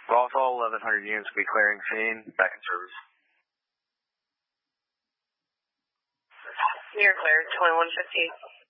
Rothall, 1100 units will be clearing scene. Back in service. You're clear, 2150.